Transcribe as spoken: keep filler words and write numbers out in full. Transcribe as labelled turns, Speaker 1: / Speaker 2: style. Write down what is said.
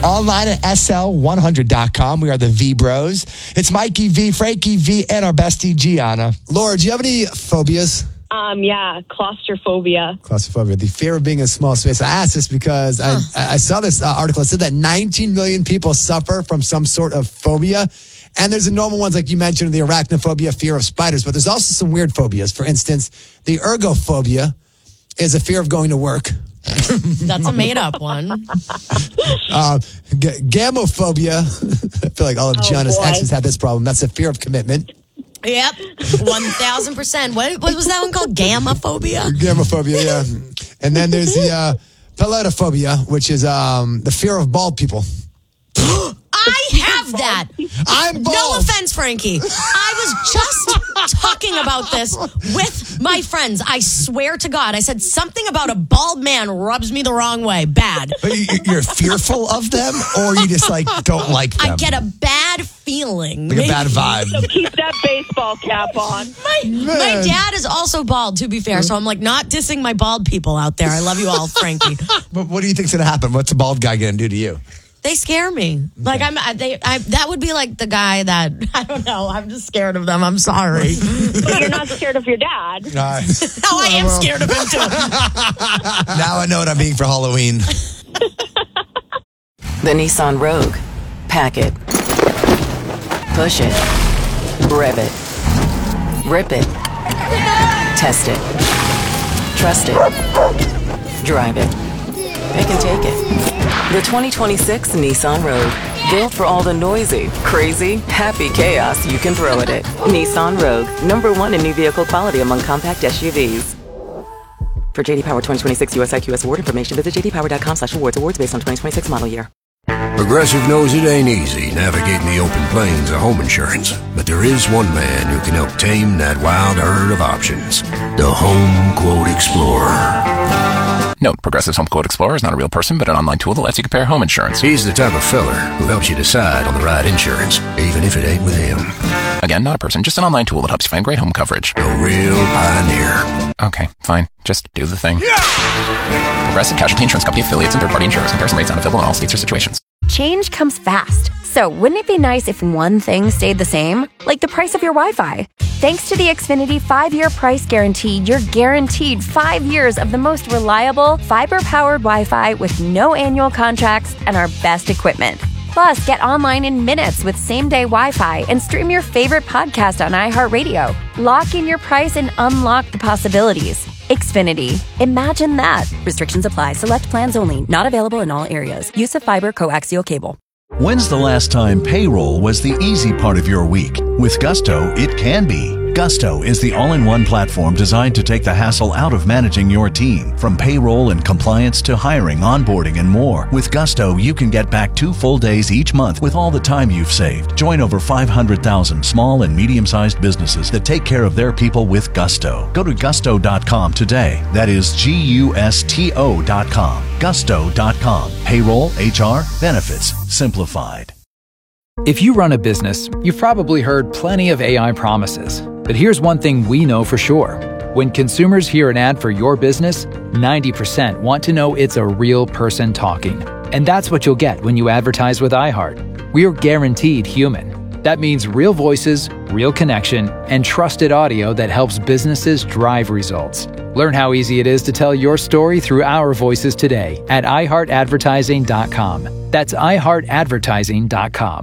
Speaker 1: online at S L one hundred dot com. We are the V Bros. It's Mikey V, Frankie V, and our bestie, Gianna.
Speaker 2: Laura, do you have any phobias?
Speaker 3: Um, yeah, claustrophobia.
Speaker 2: Claustrophobia, the fear of being in a small space. I asked this because huh. I, I saw this uh, article. It said that nineteen million people suffer from some sort of phobia. And there's the normal ones, like you mentioned, the arachnophobia, fear of spiders. But there's also some weird phobias. For instance, the ergophobia is a fear of going to work.
Speaker 4: That's a made-up one.
Speaker 2: uh, g- gamophobia. I feel like all of
Speaker 3: oh,
Speaker 2: Gianna's
Speaker 3: boy.
Speaker 2: exes have this problem. That's a fear of commitment.
Speaker 4: Yep, one thousand percent. What, what was that one called? Gamophobia?
Speaker 2: Gamophobia, yeah. And then there's the uh, peladophobia, which is um, the fear of bald people.
Speaker 4: I have that.
Speaker 2: I'm bald.
Speaker 4: No offense, Frankie. I was just talking about this with my friends. I swear to God. I said something about a bald man rubs me the wrong way. Bad.
Speaker 1: But you're fearful of them, or you just like don't like them?
Speaker 4: I get a bad feeling.
Speaker 1: Like a bad vibe.
Speaker 3: So keep that baseball cap on.
Speaker 4: My, my dad is also bald, to be fair. So I'm like not dissing my bald people out there. I love you all, Frankie.
Speaker 1: But what do you think's going to happen? What's a bald guy going to do to you?
Speaker 4: They scare me. Like I'm, I, they, I, that would be like the guy that I don't know. I'm just scared of them. I'm sorry.
Speaker 3: But you're not scared of your dad.
Speaker 1: Uh,
Speaker 4: no, I am scared of him too.
Speaker 1: Now I know what I'm being for Halloween.
Speaker 5: The Nissan Rogue. Pack it. Push it. Rev it. Rip it. Test it. Trust it. Drive it. Pick and take it. The twenty twenty-six Nissan Rogue. Built for all the noisy, crazy, happy chaos you can throw at it. Nissan Rogue. Number one in new vehicle quality among compact S U Vs. For J D Power twenty twenty-six U S I Q S award information, visit j d power dot com slash awards. Awards based on twenty twenty-six model year.
Speaker 6: Progressive knows it ain't easy navigating the open plains of home insurance, but there is one man who can help tame that wild herd of options. The Home Quote Explorer.
Speaker 7: Note, Progressive's Home Quote Explorer is not a real person, but an online tool that lets you compare home insurance.
Speaker 6: He's the type of feller who helps you decide on the right insurance, even if it ain't with him.
Speaker 7: Again, not a person, just an online tool that helps you find great home coverage.
Speaker 6: A real pioneer.
Speaker 7: Okay, fine. Just do the thing. Yeah! Progressive Casualty Insurance Company affiliates and third-party insurers. Comparison rates not available in all states or situations.
Speaker 8: Change comes fast. So wouldn't it be nice if one thing stayed the same? Like the price of your Wi-Fi. Thanks to the Xfinity five-year price guarantee, you're guaranteed five years of the most reliable, fiber-powered Wi-Fi with no annual contracts and our best equipment. Plus, get online in minutes with same-day Wi-Fi and stream your favorite podcast on iHeartRadio. Lock in your price and unlock the possibilities. Xfinity. Imagine that. Restrictions apply. Select plans only. Not available in all areas. Use of fiber coaxial cable.
Speaker 9: When's the last time payroll was the easy part of your week? With Gusto, it can be. Gusto is the all-in-one platform designed to take the hassle out of managing your team. From payroll and compliance to hiring, onboarding, and more. With Gusto, you can get back two full days each month with all the time you've saved. Join over five hundred thousand small and medium-sized businesses that take care of their people with Gusto. Go to gusto dot com today. That is G U S T O dot com. gusto dot com. Payroll, H R, benefits, simplified.
Speaker 10: If you run a business, you've probably heard plenty of A I promises. But here's one thing we know for sure. When consumers hear an ad for your business, ninety percent want to know it's a real person talking. And that's what you'll get when you advertise with iHeart. We're guaranteed human. That means real voices, real connection, and trusted audio that helps businesses drive results. Learn how easy it is to tell your story through our voices today at i heart advertising dot com. That's i heart advertising dot com.